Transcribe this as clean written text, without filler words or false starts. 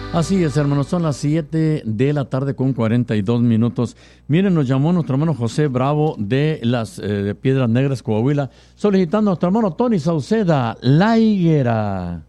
Así es, hermanos, son las 7 de la tarde con 42 minutos. Miren, nos llamó nuestro hermano José Bravo de Piedras Negras, Coahuila, solicitando a nuestro hermano Tony Sauceda, La Higuera.